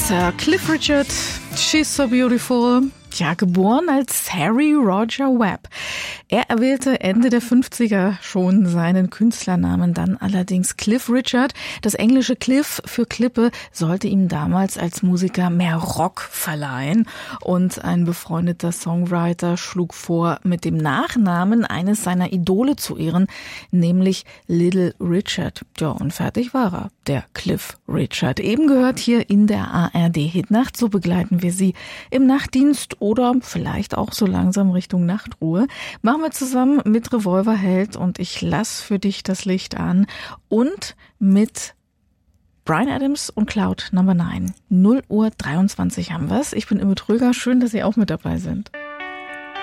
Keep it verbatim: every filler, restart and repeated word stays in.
Songwriter Cliff Richard, She's So Beautiful. Ja, geboren als Harry Roger Webb. Er erwählte Ende der fünfziger schon seinen Künstlernamen, dann allerdings Cliff Richard. Das englische Cliff für Klippe sollte ihm damals als Musiker mehr Rock verleihen. Und ein befreundeter Songwriter schlug vor, mit dem Nachnamen eines seiner Idole zu ehren, nämlich Little Richard. Ja, und fertig war er, der Cliff Richard. Eben gehört hier in der A R D-Hitnacht. So begleiten wir Sie im Nachtdienst oder vielleicht auch so langsam Richtung Nachtruhe. Machen wir zusammen mit Revolverheld und ich lass für dich das Licht an und mit Bryan Adams und Cloud Number neun. null Uhr dreiundzwanzig haben wir's. Ich bin Imme Tröger. Schön, dass Sie auch mit dabei sind.